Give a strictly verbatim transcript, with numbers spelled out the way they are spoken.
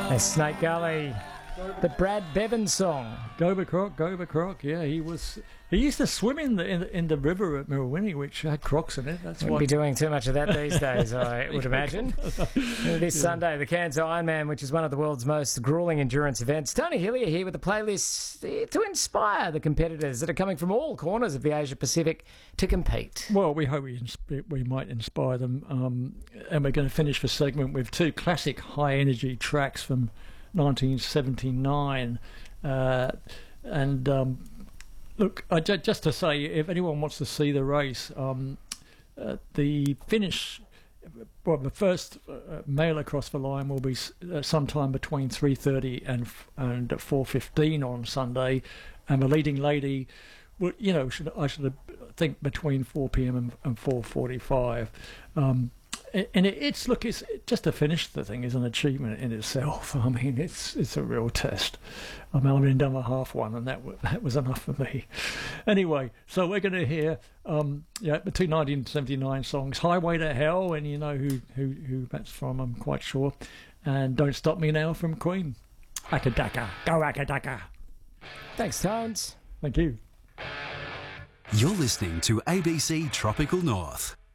That's Snake Gully, the Brad Bevan song. Gober Croc, Gober Croc, yeah, he was. He used to swim in the in the, in the river at Mirrawinny, which had crocs in it. That's Wouldn't why. be doing too much of that these days, I would imagine. This yeah. Sunday, the Cairns Ironman, which is one of the world's most gruelling endurance events. Tony Hillier here with a playlist to inspire the competitors that are coming from all corners of the Asia Pacific to compete. Well, we hope we insp- we might inspire them, um, and we're going to finish the segment with two classic high energy tracks from nineteen seventy-nine, uh, and. Um, Look, I, just to say, if anyone wants to see the race, um, uh, the finish, well, the first uh, male across the line will be uh, sometime between three thirty and and four fifteen on Sunday, and the leading lady, well, you know, should I should think between four p.m. and, and four forty-five. Um, And it, it's look, it's just to finish the thing is an achievement in itself. I mean, it's it's a real test. I mean, I've been done a half one, and that w- that was enough for me. Anyway, so we're going to hear um, yeah, the two nineteen seventy-nine songs, "Highway to Hell," and you know who who who that's from, I'm quite sure, and "Don't Stop Me Now" from Queen. Akadaka, go Akadaka. Thanks, Tones. Thank you. You're listening to A B C Tropical North.